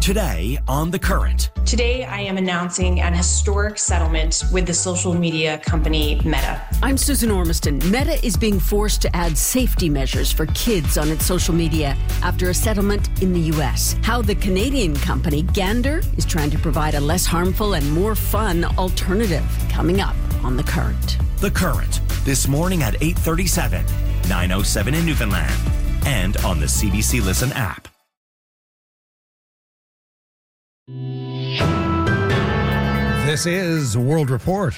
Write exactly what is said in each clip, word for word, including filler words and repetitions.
Today on The Current. Today, I am announcing an historic settlement with the social media company Meta. I'm Susan Ormiston. Meta is being forced to add safety measures for kids on its social media after a settlement in the U S. How the Canadian company Gander is trying to provide a less harmful and more fun alternative. Coming up on The Current. The Current, this morning at eight thirty-seven, nine oh seven in Newfoundland, and on the C B C Listen app. This is World Report.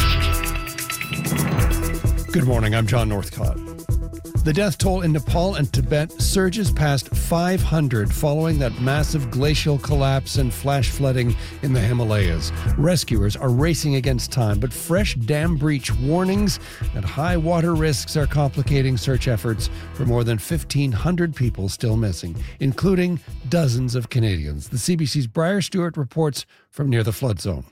Good morning, I'm John Northcott. The death toll in Nepal and Tibet surges past five hundred following that massive glacial collapse and flash flooding in the Himalayas. Rescuers are racing against time, but fresh dam breach warnings and high water risks are complicating search efforts for more than fifteen hundred people still missing, including dozens of Canadians. The C B C's Briar Stewart reports from near the flood zone.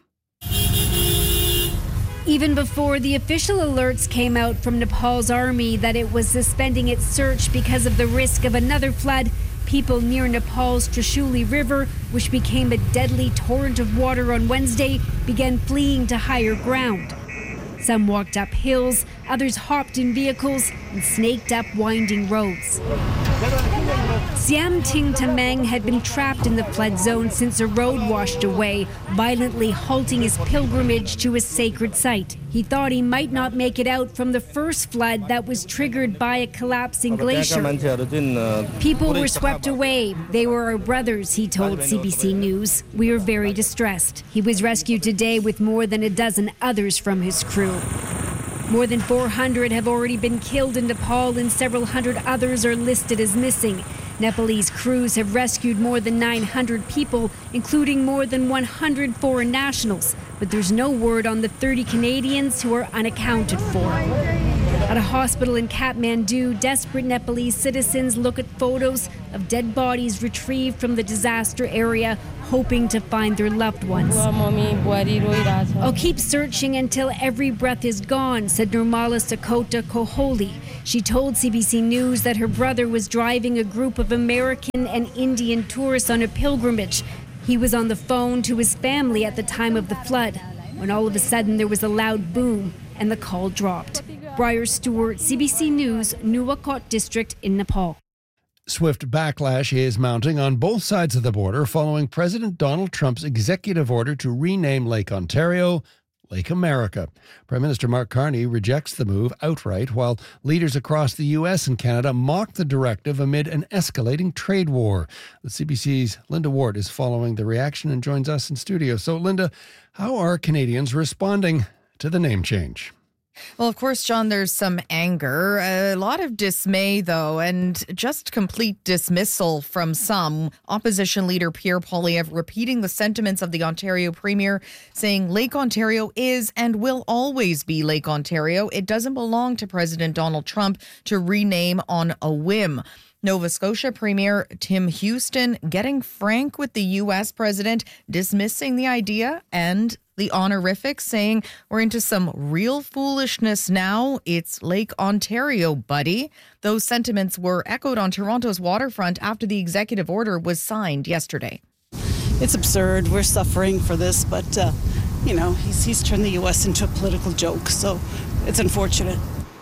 Even before the official alerts came out from Nepal's army that it was suspending its search because of the risk of another flood, people near Nepal's Trishuli River, which became a deadly torrent of water on Wednesday, began fleeing to higher ground. Some walked up hills, others hopped in vehicles and snaked up winding roads. Siam Ting Tamang had been trapped in the flood zone since a road washed away, violently halting his pilgrimage to a sacred site. He thought he might not make it out from the first flood that was triggered by a collapsing glacier. People were swept away. They were our brothers, he told C B C News. We were very distressed. He was rescued today with more than a dozen others from his crew. More than four hundred have already been killed in Nepal and several hundred others are listed as missing. Nepalese crews have rescued more than nine hundred people, including more than one hundred foreign nationals. But there's no word on the thirty Canadians who are unaccounted for. At a hospital in Kathmandu, desperate Nepalese citizens look at photos of dead bodies retrieved from the disaster area, hoping to find their loved ones. I'll keep searching until every breath is gone, said Nirmala Sakota Koholi. She told C B C News that her brother was driving a group of American and Indian tourists on a pilgrimage. He was on the phone to his family at the time of the flood, when all of a sudden there was a loud boom and the call dropped. Briar Stewart, C B C News, Nuwakot District in Nepal. Swift backlash is mounting on both sides of the border following President Donald Trump's executive order to rename Lake Ontario Lake America. Prime Minister Mark Carney rejects the move outright, while leaders across the U S and Canada mock the directive amid an escalating trade war. The C B C's Linda Ward is following the reaction and joins us in studio. So, Linda, how are Canadians responding to the name change? Well, of course, John, there's some anger, a lot of dismay, though, and just complete dismissal from some. Opposition leader Pierre Poilievre repeating the sentiments of the Ontario Premier, saying Lake Ontario is and will always be Lake Ontario. It doesn't belong to President Donald Trump to rename on a whim. Nova Scotia Premier Tim Houston getting frank with the U S president, dismissing the idea and the honorific, saying we're into some real foolishness now. It's Lake Ontario, buddy. Those sentiments were echoed on Toronto's waterfront after the executive order was signed yesterday. It's absurd. We're suffering for this, but, uh, you know, he's, he's turned the U S into a political joke, so it's unfortunate.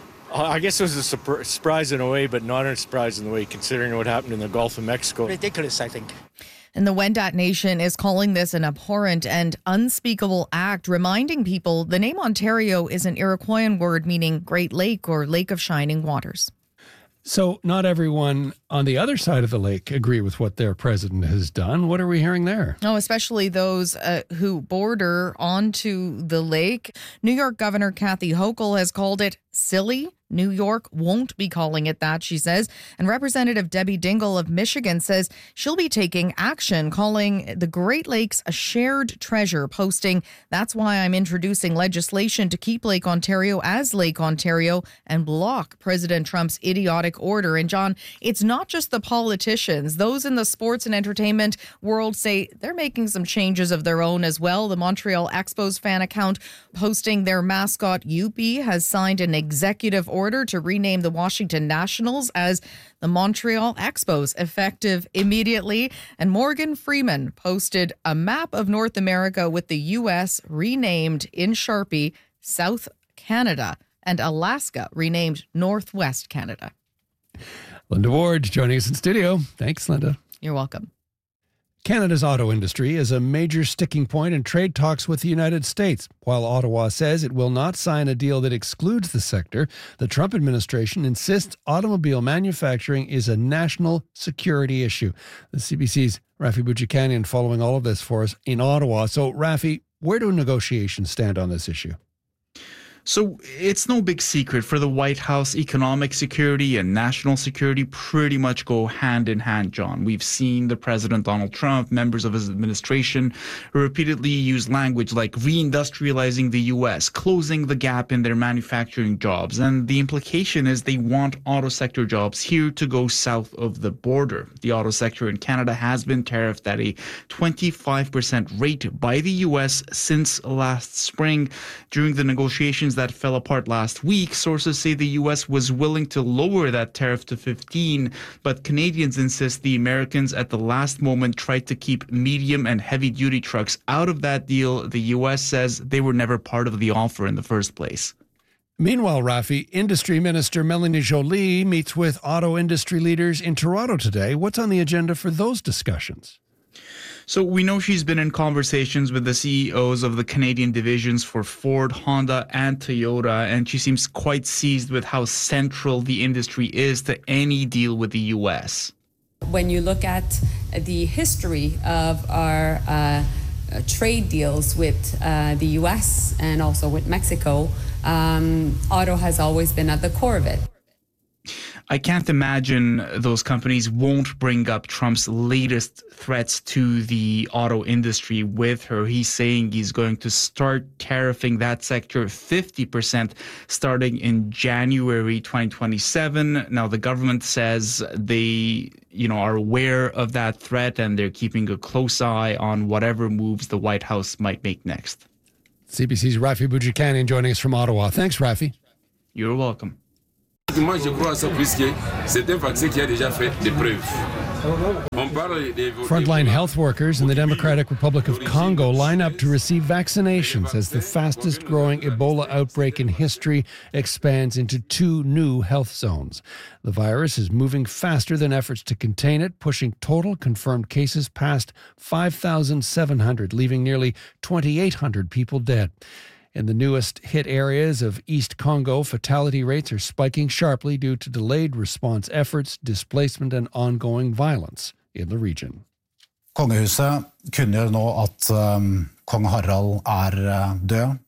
I guess it was a surprise in a way, but not a surprise in the way, considering what happened in the Gulf of Mexico. Ridiculous, I think. And the Wendat Nation is calling this an abhorrent and unspeakable act, reminding people the name Ontario is an Iroquoian word meaning Great Lake or Lake of Shining Waters. So not everyone on the other side of the lake agree with what their president has done. What are we hearing there? Oh, especially those uh, who border onto the lake. New York Governor Kathy Hochul has called it silly. New York won't be calling it that, she says. And Representative Debbie Dingell of Michigan says she'll be taking action, calling the Great Lakes a shared treasure, posting, "That's why I'm introducing legislation to keep Lake Ontario as Lake Ontario and block President Trump's idiotic order." And John, it's not just the politicians. Those in the sports and entertainment world say they're making some changes of their own as well. The Montreal Expos fan account posting their mascot Youppi has signed an executive order order to rename the Washington Nationals as the Montreal Expos, effective immediately. And Morgan Freeman posted a map of North America with the U S renamed in Sharpie South Canada and Alaska renamed Northwest Canada. Linda Ward joining us in studio. Thanks, Linda. You're welcome. Canada's auto industry is a major sticking point in trade talks with the United States. While Ottawa says it will not sign a deal that excludes the sector, the Trump administration insists automobile manufacturing is a national security issue. The C B C's Rafi Boudjikanian following all of this for us in Ottawa. So, Rafi, where do negotiations stand on this issue? So it's no big secret for the White House, economic security and national security pretty much go hand in hand, John. We've seen the President Donald Trump, members of his administration, repeatedly use language like reindustrializing the U S, closing the gap in their manufacturing jobs. And the implication is they want auto sector jobs here to go south of the border. The auto sector in Canada has been tariffed at a twenty-five percent rate by the U S since last spring. During the negotiations that fell apart last week, sources say the U S was willing to lower that tariff to fifteen, but Canadians insist the Americans at the last moment tried to keep medium and heavy duty trucks out of that deal. The U S says they were never part of the offer in the first place. Meanwhile, Rafi, Industry Minister Melanie Joly meets with auto industry leaders in Toronto today. What's on the agenda for those discussions? So we know she's been in conversations with the C E Os of the Canadian divisions for Ford, Honda, and Toyota, and she seems quite seized with how central the industry is to any deal with the U S. When you look at the history of our uh, trade deals with uh, the U S and also with Mexico, um, auto has always been at the core of it. I can't imagine those companies won't bring up Trump's latest threats to the auto industry with her. He's saying he's going to start tariffing that sector fifty percent starting in January twenty twenty-seven. Now, the government says they, you know, are aware of that threat and they're keeping a close eye on whatever moves the White House might make next. C B C's Rafi Boudjikanian joining us from Ottawa. Thanks, Rafi. You're welcome. Moi, je crois à ça puisque c'est un vaccin qui a déjà fait des preuves. Frontline health workers in the Democratic Republic of Congo line up to receive vaccinations as the fastest growing Ebola outbreak in history expands into two new health zones. The virus is moving faster than efforts to contain it, pushing total confirmed cases past five thousand seven hundred, leaving nearly twenty-eight hundred people dead. In the newest hit areas of East Congo, fatality rates are spiking sharply due to delayed response efforts, displacement, and ongoing violence in the region. Kongehuset kunngjør nå at um, Kong Harald er uh, død.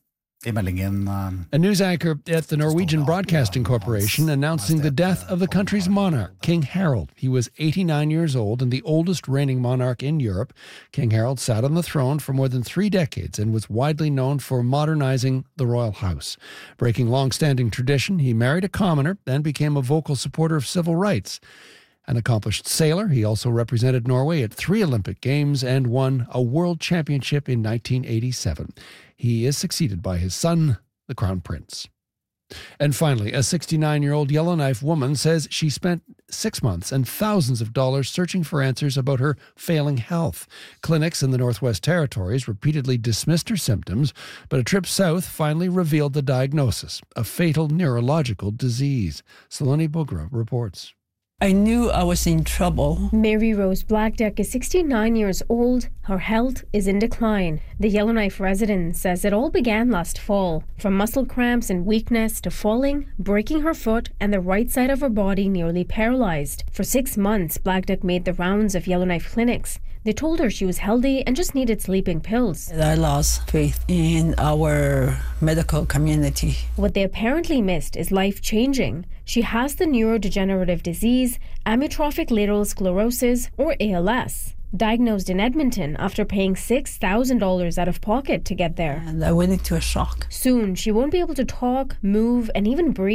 A news anchor at the Norwegian Broadcasting Corporation announcing the death of the country's monarch, King Harald. He was eighty-nine years old and the oldest reigning monarch in Europe. King Harald sat on the throne for more than three decades and was widely known for modernizing the royal house. Breaking long-standing tradition, he married a commoner and became a vocal supporter of civil rights. An accomplished sailor, he also represented Norway at three Olympic Games and won a world championship in nineteen eighty-seven. He is succeeded by his son, the Crown Prince. And finally, a sixty-nine-year-old Yellowknife woman says she spent six months and thousands of dollars searching for answers about her failing health. Clinics in the Northwest Territories repeatedly dismissed her symptoms, but a trip south finally revealed the diagnosis, a fatal neurological disease. Saloni Bogra reports. I knew I was in trouble. Mary Rose Blackduck is sixty-nine years old. Her health is in decline. The Yellowknife resident says it all began last fall. From muscle cramps and weakness to falling, breaking her foot, and the right side of her body nearly paralyzed. For six months, Blackduck made the rounds of Yellowknife clinics. They told her she was healthy and just needed sleeping pills. I lost faith in our medical community. What they apparently missed is life-changing. She has the neurodegenerative disease, amyotrophic lateral sclerosis, or A L S. Diagnosed in Edmonton after paying six thousand dollars out of pocket to get there. And I went into a shock. Soon, she won't be able to talk, move, and even breathe.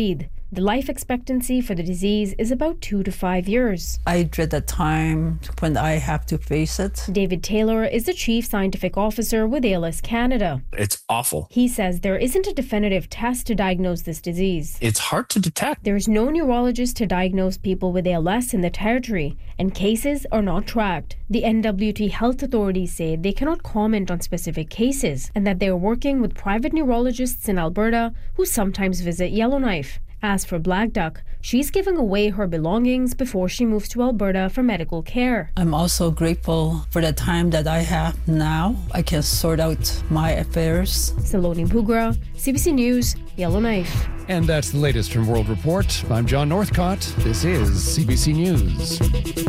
The life expectancy for the disease is about two to five years. I dread the time when I have to face it. David Taylor is the Chief Scientific Officer with A L S Canada. It's awful. He says there isn't a definitive test to diagnose this disease. It's hard to detect. There's no neurologist to diagnose people with A L S in the territory, and cases are not tracked. The N W T health authorities say they cannot comment on specific cases and that they are working with private neurologists in Alberta who sometimes visit Yellowknife. As for Black Duck, she's giving away her belongings before she moves to Alberta for medical care. I'm also grateful for the time that I have now. I can sort out my affairs. Saloni Pugra, C B C News, Yellowknife. And that's the latest from World Report. I'm John Northcott. This is C B C News.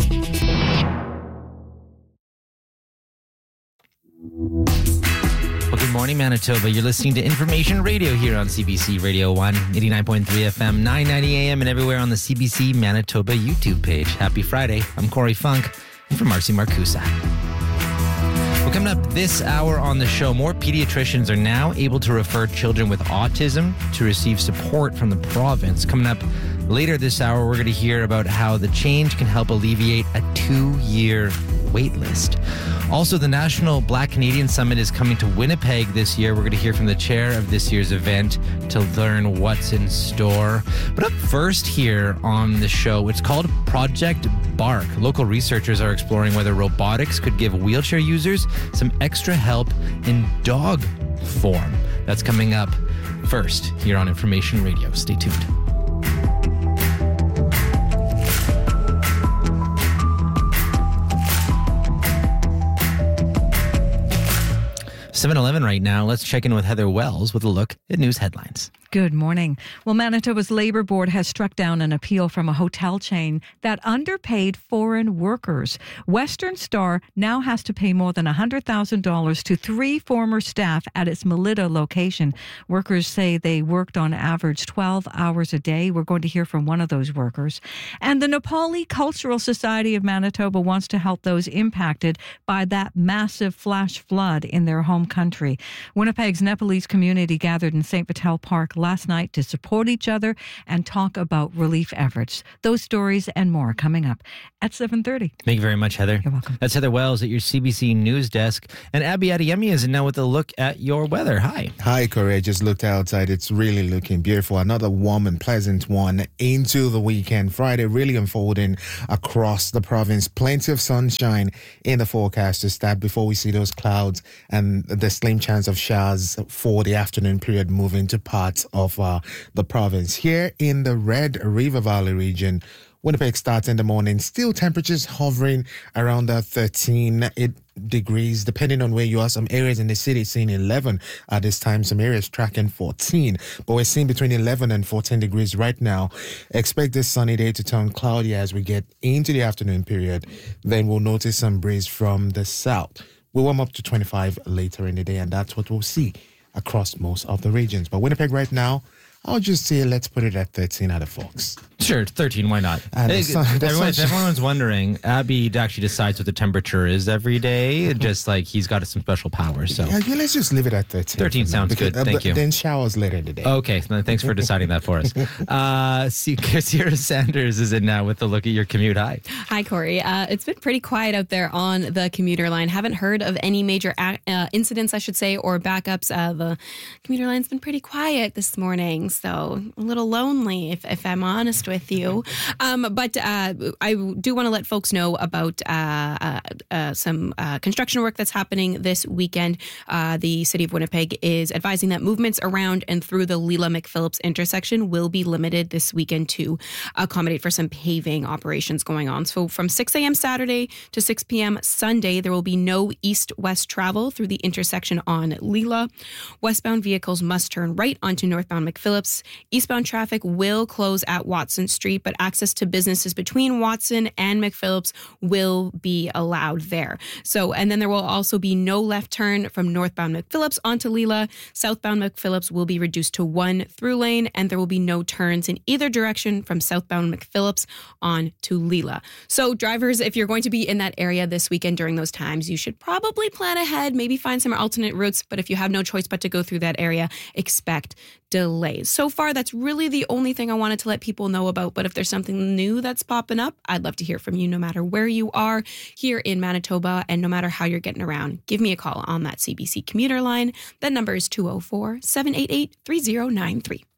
Well, good morning, Manitoba. You're listening to Information Radio here on C B C Radio one, eighty-nine point three F M, nine ninety A M, and everywhere on the C B C Manitoba YouTube page. Happy Friday. I'm Corey Funk, and from Marcy Marcusa. Well, coming up this hour on the show, more pediatricians are now able to refer children with autism to receive support from the province. Coming up later this hour, we're going to hear about how the change can help alleviate a two-year wait list. Also, the National Black Canadian Summit is coming to Winnipeg this year. We're going to hear from the chair of this year's event to learn what's in store. But up first here on the show, it's called Project Bark. Local researchers are exploring whether robotics could give wheelchair users some extra help in dog form. That's coming up first here on Information Radio. Stay tuned. seven eleven right now. Let's check in with Heather Wells with a look at news headlines. Good morning. Well, Manitoba's Labour Board has struck down an appeal from a hotel chain that underpaid foreign workers. Western Star now has to pay more than one hundred thousand dollars to three former staff at its Melita location. Workers say they worked on average twelve hours a day. We're going to hear from one of those workers. And the Nepali Cultural Society of Manitoba wants to help those impacted by that massive flash flood in their home country. Winnipeg's Nepalese community gathered in Saint Vital Park last night to support each other and talk about relief efforts. Those stories and more coming up at seven thirty. Thank you very much, Heather. You're welcome. That's Heather Wells at your C B C News Desk. And Abby Adeyemi is now with a look at your weather. Hi. Hi, Corey. I just looked outside. It's really looking beautiful. Another warm and pleasant one into the weekend. Friday really unfolding across the province. Plenty of sunshine in the forecast to start before we see those clouds and the slim chance of showers for the afternoon period moving to parts of uh, the province. Here in the Red River Valley region, Winnipeg starts in the morning. Still temperatures hovering around the thirteen degrees, depending on where you are. Some areas in the city seeing eleven at this time. Some areas tracking fourteen. But we're seeing between eleven and fourteen degrees right now. Expect this sunny day to turn cloudy as we get into the afternoon period. Then we'll notice some breeze from the south. We'll warm up to twenty-five later in the day, and that's what we'll see across most of the regions. But Winnipeg right now, I'll just say let's put it at thirteen out of Fox. Sure, thirteen, why not? And Hey, the sun- the everyone, sunshine- everyone's wondering, Abby actually decides what the temperature is every day, just like he's got some special powers. So Yeah, yeah, let's just leave it at thirteen. thirteen for now, sounds because- good. uh, Thank but you. Then showers later in the day. Okay, so thanks for deciding that for us. Uh, see, Sarah Sanders is in now with a look at your commute. Hi. Hi, Corey. Uh, it's been pretty quiet out there on the commuter line. Haven't heard of any major a- uh, incidents, I should say, or backups. Uh, the commuter line's been pretty quiet this morning, so a little lonely, if, if I'm honest with you. Um, but uh, I do want to let folks know about uh, uh, uh, some uh, construction work that's happening this weekend. Uh, the City of Winnipeg is advising that movements around and through the Leela McPhillips intersection will be limited this weekend to accommodate for some paving operations going on. So from six a.m. Saturday to six p.m. Sunday, there will be no east-west travel through the intersection on Leela. Westbound vehicles must turn right onto northbound McPhillips. Eastbound traffic will close at Watson Street, but access to businesses between Watson and McPhillips will be allowed there. So, and then there will also be no left turn from northbound McPhillips onto Leela. Southbound McPhillips will be reduced to one through lane, and there will be no turns in either direction from southbound McPhillips on to Leela. So drivers, if you're going to be in that area this weekend during those times, you should probably plan ahead, maybe find some alternate routes, but if you have no choice but to go through that area, expect delays. So far, that's really the only thing I wanted to let people know about. But if there's something new that's popping up, I'd love to hear from you no matter where you are here in Manitoba and no matter how you're getting around. Give me a call on that C B C commuter line. That number is two oh four, seven eight eight, three oh nine three.